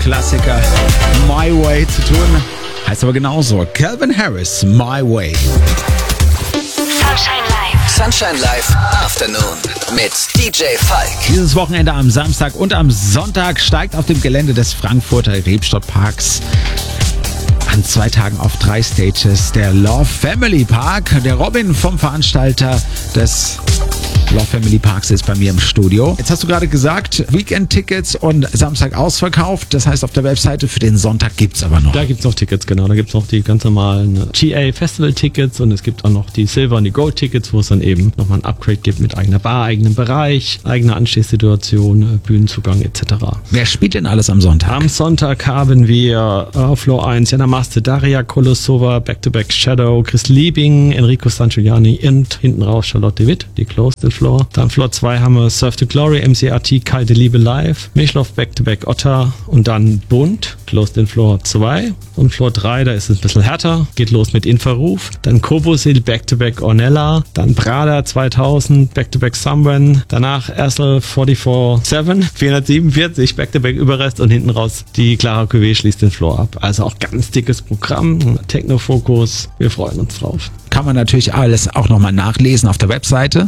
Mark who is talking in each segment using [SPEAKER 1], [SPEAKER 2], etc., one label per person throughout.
[SPEAKER 1] Klassiker My Way zu tun. Heißt aber genauso. Calvin Harris, My Way.
[SPEAKER 2] Sunshine Live. Sunshine Live Afternoon mit DJ Falk.
[SPEAKER 1] Dieses Wochenende am Samstag und am Sonntag steigt auf dem Gelände des Frankfurter Rebstock-Parks an 2 Tagen auf 3 Stages der Love Family Park. Der Robin vom Veranstalter des Love Family Parks ist bei mir im Studio. Jetzt hast du gerade gesagt, Weekend-Tickets und Samstag ausverkauft. Das heißt, auf der Webseite für den Sonntag gibt's aber noch.
[SPEAKER 3] Da gibt's noch Tickets, genau. Da gibt's noch die ganz normalen GA-Festival-Tickets und es gibt auch noch die Silver- und die Gold-Tickets, wo es dann eben nochmal ein Upgrade gibt mit eigener Bar, eigenem Bereich, eigener Anstehsituation, Bühnenzugang etc.
[SPEAKER 1] Wer spielt denn alles am Sonntag?
[SPEAKER 3] Am Sonntag haben wir Floor 1 Jana Maste, Daria Kolosova, Back-to-Back Shadow, Chris Liebing, Enrico Sangiuliani und hinten raus Charlotte Witt, die Closed in Floor. Dann Floor 2 haben wir Surf to Glory, MCRT, Kalte Liebe Live, Milchlauf Back-to-Back Otter und dann Bund, Closed in Floor 2. Und Floor 3, da ist es ein bisschen härter, geht los mit Infraruf. Dann Kobosil, Back-to-Back Ornella, dann Prada 2000, Back-to-Back Someone, danach Ersel 44-7, 447, Back-to-Back Überrest und hinten raus die Clara Cuvée schließt den Floor ab. Also auch ganz dickes Programm, Techno-Fokus, wir freuen uns drauf.
[SPEAKER 1] Kann man natürlich alles auch nochmal nachlesen auf der Webseite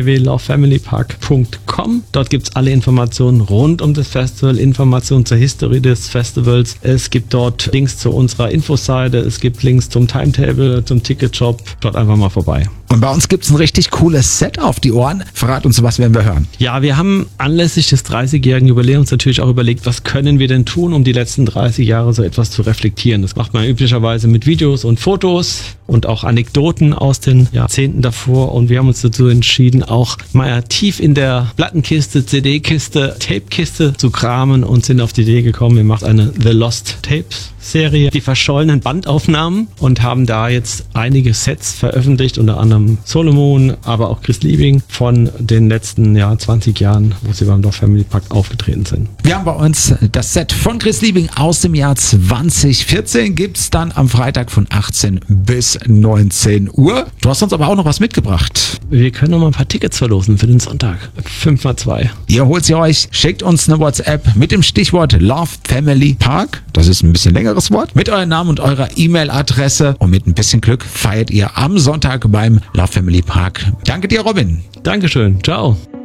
[SPEAKER 3] www.lovefamilypark.com. Dort gibt's alle Informationen rund um das Festival, Informationen zur Historie des Festivals. Es gibt dort Links zu unserer Infoseite, es gibt Links zum Timetable, zum Ticketshop. Dort einfach mal vorbei.
[SPEAKER 1] Und bei uns gibt's ein richtig cooles Set auf die Ohren. Verrat uns, was werden wir hören?
[SPEAKER 3] Ja, wir haben anlässlich des 30-jährigen Jubiläums natürlich auch überlegt, was können wir denn tun, um die letzten 30 Jahre so etwas zu reflektieren. Das macht man üblicherweise mit Videos und Fotos und auch Anekdoten aus den Jahrzehnten davor. Und wir haben uns dazu entschieden, auch mal tief in der Plattenkiste, CD-Kiste, Tape-Kiste zu kramen und sind auf die Idee gekommen, wir machen eine The Lost Tapes Serie, die verschollenen Bandaufnahmen, und haben da jetzt einige Sets veröffentlicht, unter anderem Solomon, aber auch Chris Liebing von den letzten 20 Jahren, wo sie beim Love Family Park aufgetreten sind.
[SPEAKER 1] Wir haben bei uns das Set von Chris Liebing aus dem Jahr 2014, gibt's dann am Freitag von 18 bis 19 Uhr. Du hast uns aber auch noch was mitgebracht.
[SPEAKER 3] Wir können noch mal ein paar Tickets verlosen für den Sonntag. 5x2.
[SPEAKER 1] Ihr holt sie euch, schickt uns eine WhatsApp mit dem Stichwort Love Family Park. Das ist ein bisschen längeres Wort. Mit eurem Namen und eurer E-Mail-Adresse. Und mit ein bisschen Glück feiert ihr am Sonntag beim Love Family Park. Danke dir, Robin.
[SPEAKER 3] Dankeschön. Ciao.